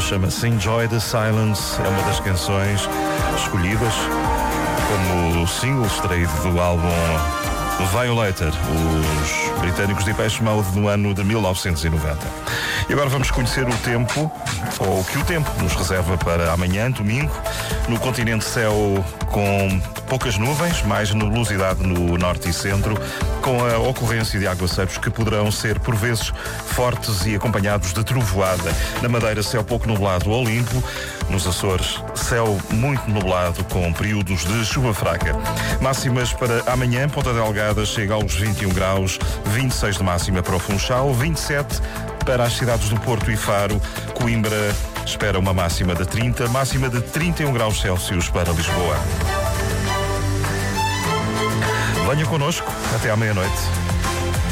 Chama-se Enjoy the Silence. É uma das canções escolhidas como single extraído do álbum Violator, os britânicos de Depeche Mode, no ano de 1990. E agora vamos conhecer o tempo, ou o que o tempo nos reserva para amanhã, domingo. No continente, céu com poucas nuvens, mais nebulosidade no norte e centro, com a ocorrência de aguaceiros que poderão ser, por vezes, fortes e acompanhados de trovoada. Na Madeira, céu pouco nublado ou limpo. Nos Açores, céu muito nublado, com períodos de chuva fraca. Máximas para amanhã: Ponta Delgada chega aos 21 graus, 26 de máxima para o Funchal, 27 para as cidades do Porto e Faro. Coimbra espera uma máxima de 30, máxima de 31 graus Celsius para Lisboa. Venha connosco até à meia-noite.